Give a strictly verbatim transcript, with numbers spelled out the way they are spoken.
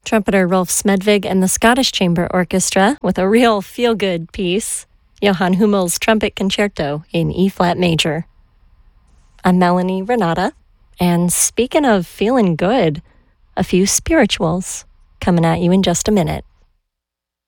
Trumpeter Rolf Smedvig and the Scottish Chamber Orchestra with a real feel-good piece, Johann Hummel's Trumpet Concerto in E-flat major. I'm Melanie Renata, and speaking of feeling good, a few spirituals coming at you in just a minute.